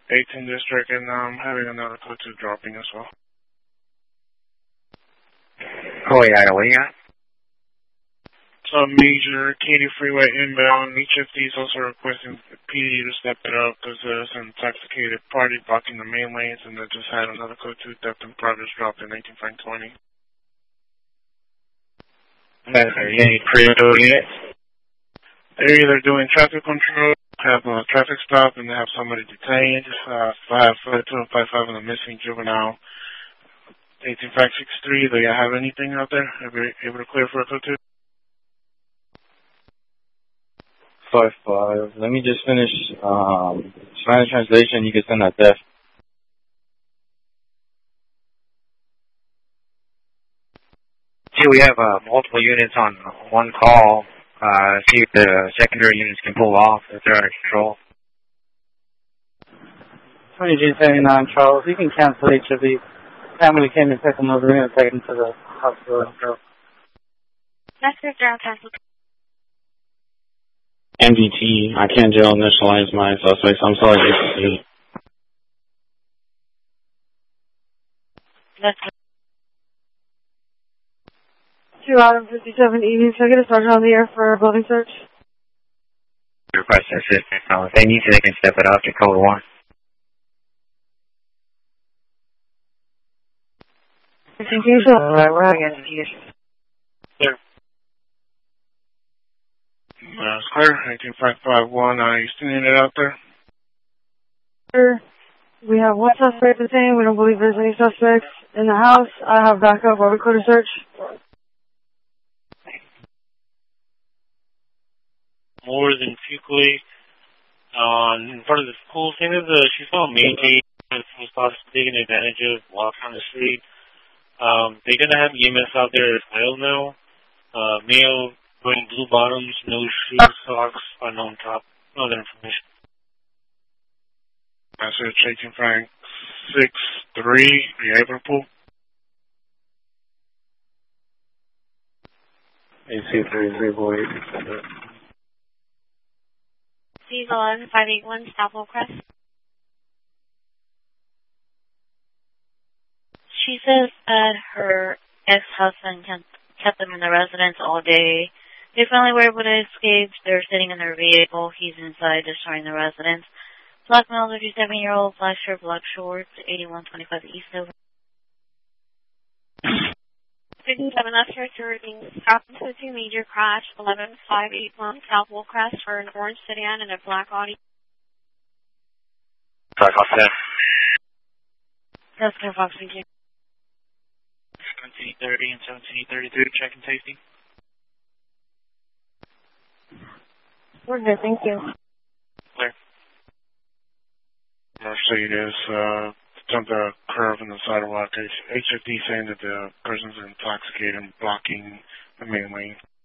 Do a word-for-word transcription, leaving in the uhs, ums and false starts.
eighteenth District, and I'm having another code two dropping as well. Oh, yeah, what do you got? So major Katy Freeway inbound. Each of these also requesting the P D to step it up because there's an intoxicated party blocking the main lanes, and they just had another code two theft in progress dropped in eighteen five twenty. Are you any pre-auto units? They're either doing traffic control, have a traffic stop, and they have somebody detained. Uh, five five two and five five on a missing juvenile. eighteen five six three. Do you have anything out there? Are you able to clear for a code two? Five five. Let me just finish um, Spanish translation. You can send that there. See, we have uh, multiple units on one call. Uh, see if the secondary units can pull off if they're under control. twenty G seventy-nine, Charles. You can cancel each of these. Family came and picked them up. We're going to take them to the hospital. That's good, Gerald Castle. M V T, I can't jail initialize my suspects. I'm sorry to see. That's two Item fifty-seven evening ticket is started on the air for a building search. Request assistance. Uh, if they need to, they can step it up to code one. Thank you. Alright, we're having an issue. Clear. Uh, it's clear. eighteen five five one. Uh, you still need it out there? Sir, we have one suspect detained. We don't believe there's any suspects in the house. I have backup while we clear the search. More than Fuquay on in front of the school. Same as the she saw a main gate was possibly taking advantage of walking on the street. Um, they're gonna have E M S out there as well now. Uh, male wearing blue bottoms, no shoes, socks, unknown top. No other information. I said eighteen five six three. Are you able to pull? A C three three four eight. Please eleven five eight one, Stouffville Crest. She says that her ex-husband kept them in the residence all day. They finally were able to escape. They're sitting in their vehicle. He's inside destroying the residence. Black male, fifty-seven-year-old, black shirt, black shorts, eighty-one twenty-five East over. fifty-seven Oscar reporting stopped into a two major crash, eleven five eight one Stouffville Crest for an orange sedan and a black Audi. Sorry about that. That's Care Fox, thank you. seventeen thirty and seventeen thirty-three, checking safety. We're good, thank you. Clear. Mercedes, uh, jumped a curve in the sidewalk. H F D saying that the person's intoxicated and blocking the main lane.